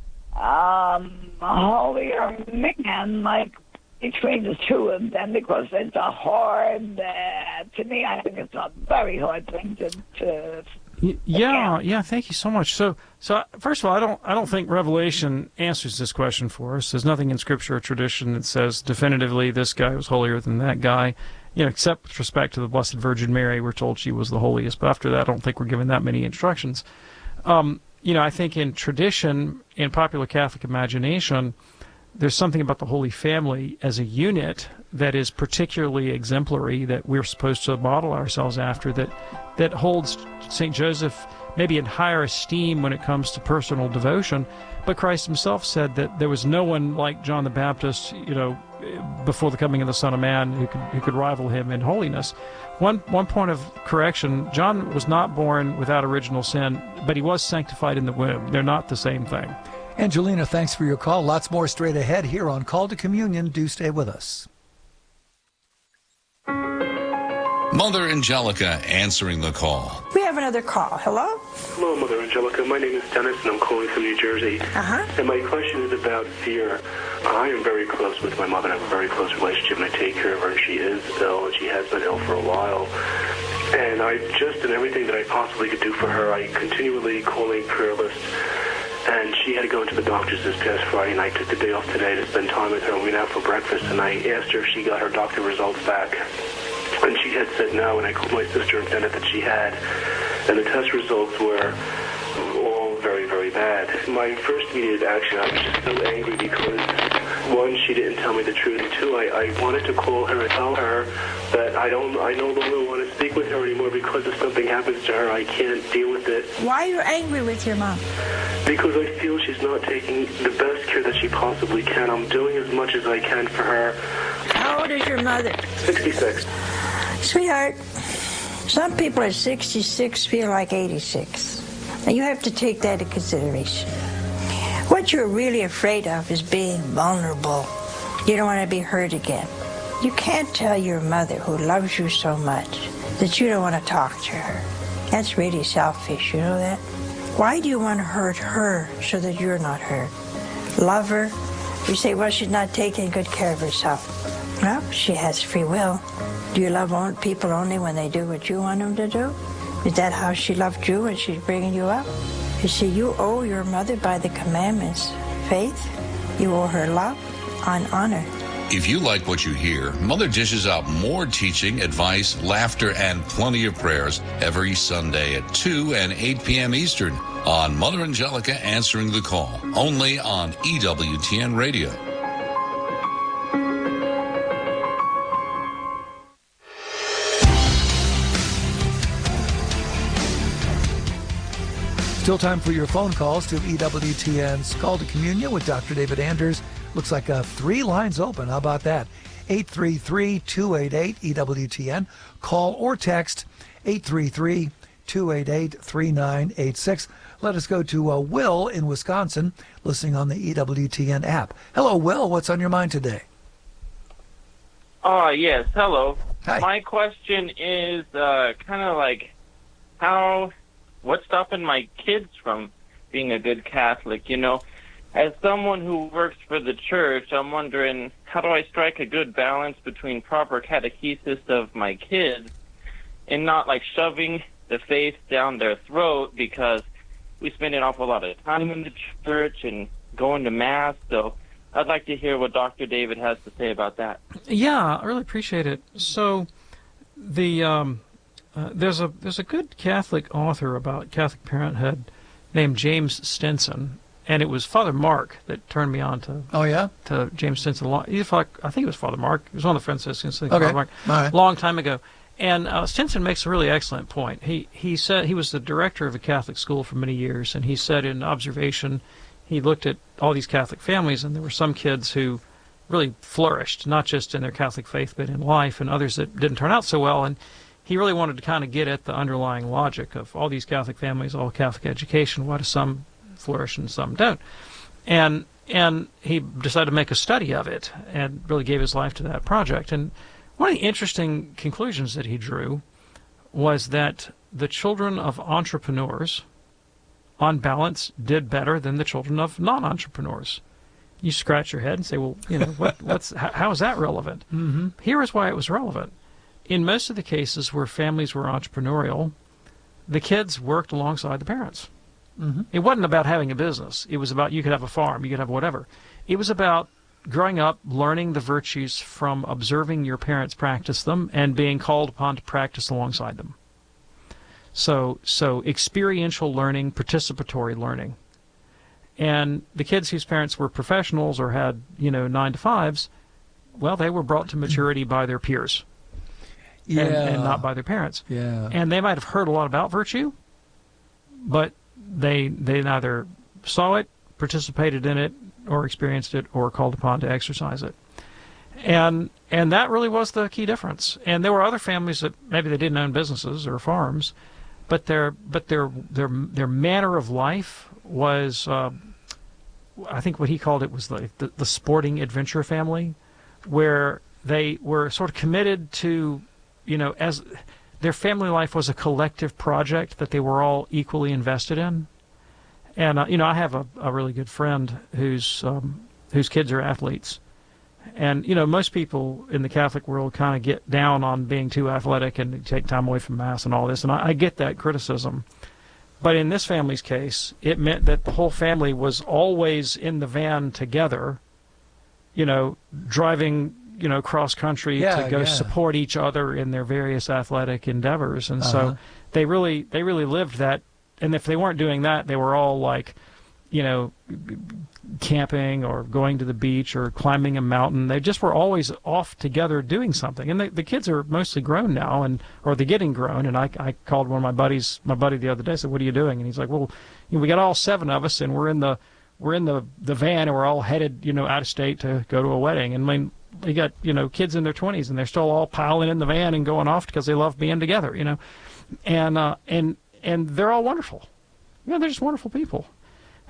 holier man, between the two of them? Because it's a hard, to me, I think it's a very hard thing to Yeah, thank you so much. So first of all, I don't think Revelation answers this question for us. There's nothing in Scripture or tradition that says definitively this guy was holier than that guy. Except with respect to the Blessed Virgin Mary, we're told she was the holiest. But after that, I don't think we're given that many instructions. I think in tradition, in popular Catholic imagination, there's something about the Holy Family as a unit that is particularly exemplary that we're supposed to model ourselves after, that holds St. Joseph maybe in higher esteem when it comes to personal devotion. But Christ himself said that there was no one like John the Baptist, before the coming of the Son of Man who could rival him in holiness. One point of correction, John was not born without original sin, but he was sanctified in the womb. They're not the same thing. Angelina, thanks for your call. Lots more straight ahead here on Call to Communion. Do stay with us. Mother Angelica answering the call. We have another call. Hello? Hello, Mother Angelica. My name is Dennis, and I'm calling from New Jersey. And my question is about fear. I am very close with my mother. I have a very close relationship, and I take care of her. And she is ill, and she has been ill for a while. And I just did everything that I possibly could do for her. I continually calling prayer lists. And she had to go into the doctor's this past Friday, and I took the day off today to spend time with her. We went out for breakfast, and I asked her if she got her doctor results back. And she had said no, and I called my sister and found out that she had. And the test results were all very, very bad. My first immediate action, I was just so angry because one, she didn't tell me the truth. And two, I wanted to call her and tell her that I no longer want to speak with her anymore because if something happens to her, I can't deal with it. Why are you angry with your mom? Because I feel she's not taking the best care that she possibly can. I'm doing as much as I can for her. How old is your mother? 66. Sweetheart, some people at 66 feel like 86. Now you have to take that into consideration. What you're really afraid of is being vulnerable. You don't want to be hurt again. You can't tell your mother, who loves you so much, that you don't want to talk to her. That's really selfish, you know that? Why do you want to hurt her so that you're not hurt? Love her. You say, well, she's not taking good care of herself. Well, she has free will. Do you love people only when they do what you want them to do? Is that how she loved you when she's bringing you up? You see, you owe your mother by the commandments faith, you owe her love and honor. If you like what you hear, Mother dishes out more teaching, advice, laughter, and plenty of prayers every Sunday at 2 and 8 p.m. Eastern on Mother Angelica Answering the Call, only on EWTN Radio. Still time for your phone calls to EWTN's Call to Communion with Dr. David Anders. Looks like 3 lines open. How about that? 833-288-EWTN. Call or text 833-288-3986. Let us go to Will in Wisconsin, listening on the EWTN app. Hello, Will. What's on your mind today? Yes. Hello. Hi. My question is kind of like what's stopping my kids from being a good Catholic? You know, as someone who works for the church, I'm wondering, how do I strike a good balance between proper catechesis of my kids and not like shoving the faith down their throat, because we spend an awful lot of time in the church and going to Mass. So I'd like to hear what Dr. David has to say about that. Yeah, I really appreciate it. So the there's a good Catholic author about Catholic parenthood named James Stinson, and it was Father Mark that turned me on to to James Stinson. I think it was Father Mark. He was one of the Franciscans. Okay. Father Mark, all right. Long time ago. And Stinson makes a really excellent point. He said he was the director of a Catholic school for many years, and he said in observation, he looked at all these Catholic families, and there were some kids who really flourished, not just in their Catholic faith, but in life, and others that didn't turn out so well. And he really wanted to kind of get at the underlying logic of all these Catholic families, all Catholic education. Why do some flourish and some don't? And he decided to make a study of it and really gave his life to that project. And one of the interesting conclusions that he drew was that the children of entrepreneurs, on balance, did better than the children of non-entrepreneurs. You scratch your head and say, well, you know, how is that relevant? Mm-hmm. Here is why it was relevant. In most of the cases where families were entrepreneurial, the kids worked alongside the parents. Mm-hmm. It wasn't about having a business. It was about you could have a farm, you could have whatever. It was about growing up, learning the virtues from observing your parents practice them and being called upon to practice alongside them. So experiential learning, participatory learning. And the kids whose parents were professionals or had, 9-to-5s, well, they were brought to maturity by their peers. And not by their parents. Yeah. And they might have heard a lot about virtue, but they neither saw it, participated in it, or experienced it, or called upon to exercise it. And that really was the key difference. And there were other families that maybe they didn't own businesses or farms, but their manner of life was, I think what he called it was the sporting adventure family, where they were sort of committed to, as their family life was a collective project that they were all equally invested in. And, I have a really good friend whose kids are athletes. And, most people in the Catholic world kind of get down on being too athletic and take time away from Mass and all this. And I get that criticism. But in this family's case, it meant that the whole family was always in the van together, driving, cross country to go support each other in their various athletic endeavors. And so they really lived that. And if they weren't doing that, they were all like, camping or going to the beach or climbing a mountain. They just were always off together doing something. And the kids are mostly grown now, or they're getting grown. And I called one of my buddy the other day, said, "What are you doing?" And he's like, "Well, we got all 7 of us, and we're in the van, and we're all headed, out of state to go to a wedding." And I mean, they got, kids in their 20s, and they're still all piling in the van and going off because they love being together, and they're all wonderful. They're just wonderful people.